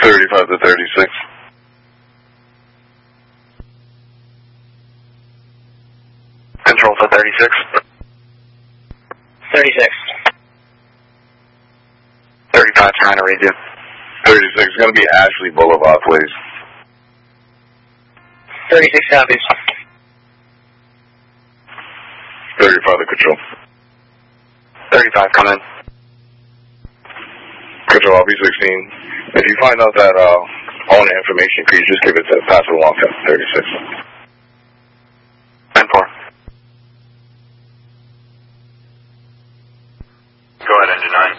35 to 36. Control to 36. 36. 35 trying to read you. 36 is going to be Ashley Boulevard, please. 36 copies. 35 to control. 35, come in. Control, RB16. If you find out that owner information, could you just give it to pass it along to 36? 10-4. Go ahead, engine 9.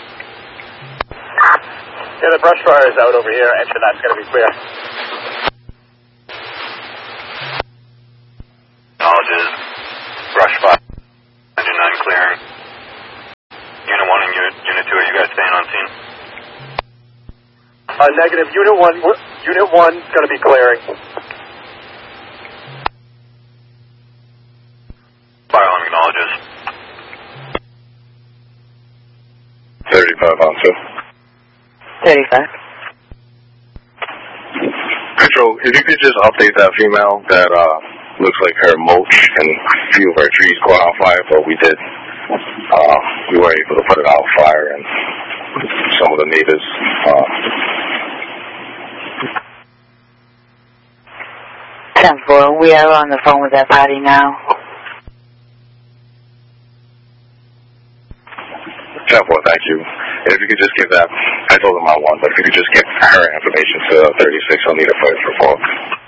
Yeah, the brush fire is out over here. Engine 9's going to be clear. Acknowledges brush fire. Engine 9 clearing. Unit 1 and Unit 2, are you guys staying on scene? Negative. Unit 1's going to be clearing. Fire alarm acknowledges. 35 on 2. 35. Control, if you could just update that female that looks like her mulch and a few of her trees caught on fire, but we were able to put it out fire and some of the neighbors. 10-4, we are on the phone with that party now. 10-4, thank you. And if you could just give that, I told him I won, but if you could just get her information to 36, I'll need a first report.